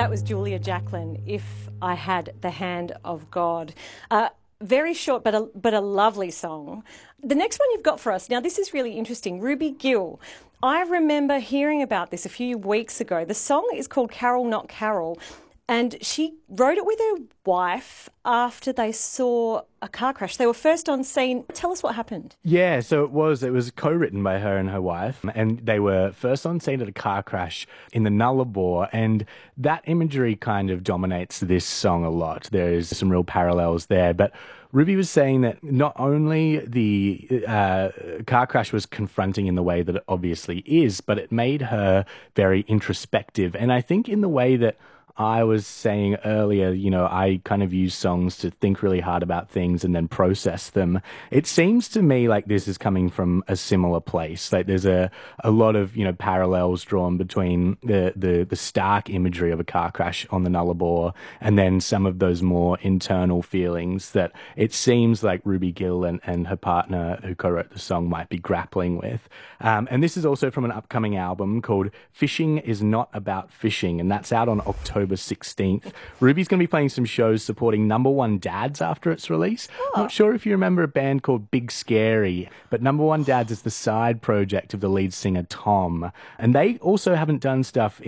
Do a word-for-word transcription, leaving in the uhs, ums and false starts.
That was Julia Jacklin, If I Had the Hand of God. Uh, very short, but a, but a lovely song. The next one you've got for us, now this is really interesting, Ruby Gill. I remember hearing about this a few weeks ago. The song is called Carol Not Carol, and she wrote it with her wife after they saw a car crash. They were first on scene. Tell us what happened. Yeah, so it was. It was co-written by her and her wife, and they were first on scene at a car crash in the Nullarbor, and that imagery kind of dominates this song a lot. There's some real parallels there, but Ruby was saying that not only the uh, car crash was confronting in the way that it obviously is, but it made her very introspective, and I think in the way that I was saying earlier, you know, I kind of use songs to think really hard about things and then process them. It seems to me like this is coming from a similar place. Like there's a, a lot of, you know, parallels drawn between the, the, the stark imagery of a car crash on the Nullarbor and then some of those more internal feelings that it seems like Ruby Gill and, and her partner who co-wrote the song might be grappling with. Um, and this is also from an upcoming album called Fishing is Not About Fishing, and that's out on October sixteenth. Ruby's going to be playing some shows supporting Number One Dads after its release. Oh. Not sure if you remember a band called Big Scary, but Number One Dads is the side project of the lead singer Tom, and they also haven't done stuff